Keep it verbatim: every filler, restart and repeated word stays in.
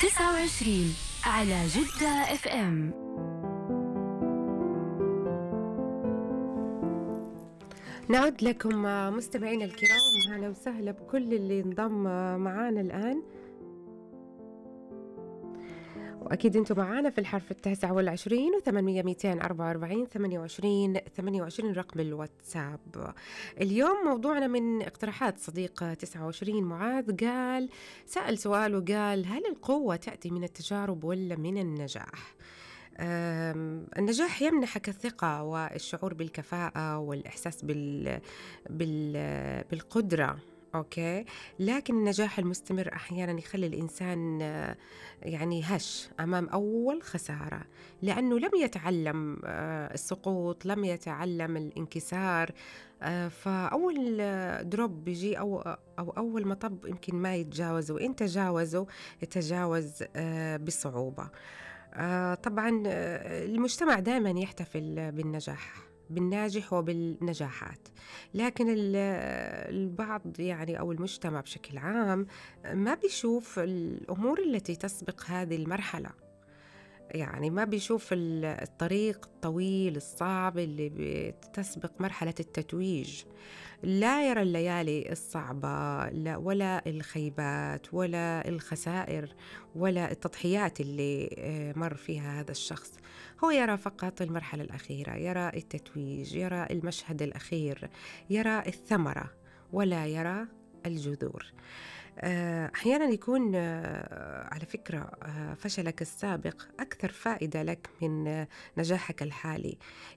تسعة وعشرين على جدة اف ام. نعود لكم مستمعينا الكرام، أهلا وسهلا بكل اللي انضم معانا الآن، وأكيد أنتم معانا في الحرف التاسع والعشرين وثمانمية ميتين أربعة وأربعين ثمانية وعشرين ثمانية وعشرين رقم الواتساب. اليوم موضوعنا من اقتراحات صديق تسعة وعشرين معاذ، قال سأل سؤال وقال: هل القوة تأتي من التجارب ولا من النجاح؟ أم، النجاح يمنحك الثقة والشعور بالكفاءة والإحساس بال... بال... بالقدرة، أوكي، لكن النجاح المستمر أحيانا يخلي الإنسان آه، يعني هش أمام أول خسارة، لأنه لم يتعلم آه، السقوط، لم يتعلم الانكسار. آه، فأول آه، دروب بيجي أو أو أول مطب يمكن ما يتجاوزه، وإن تجاوزه يتجاوز آه، بصعوبة. آه طبعا آه، المجتمع دائما يحتفل بالنجاح، بالناجح وبالنجاحات، لكن ال- البعض يعني أو المجتمع بشكل عام ما بيشوف الأمور التي تسبق هذه المرحلة، يعني ما بيشوف ال- الطريق الطويل الصعب اللي بتسبق مرحلة التتويج. لا يرى الليالي الصعبة، لا، ولا الخيبات ولا الخسائر ولا التضحيات اللي آه، مر فيها هذا الشخص. هو يرى فقط المرحلة الأخيرة، يرى التتويج، يرى المشهد الأخير، يرى الثمرة، ولا يرى الجذور. آه، أحيانا يكون آه، على فكرة آه، فشلك السابق أكثر فائدة لك من آه، نجاحك الحالي،